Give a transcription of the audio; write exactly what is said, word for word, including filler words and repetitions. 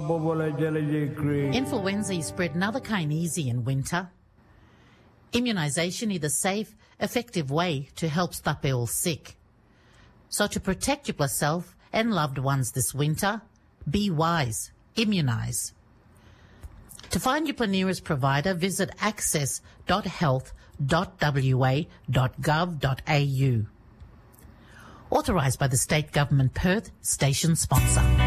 Influenza is spread natherkain easy in winter. Immunisation is the safe, effective way to help stop all sick. So to protect yourself and loved ones this winter, be wise, immunise. To find your nearest provider, visit access dot health dot w a dot gov dot a u. Authorised by the State Government Perth, station sponsor.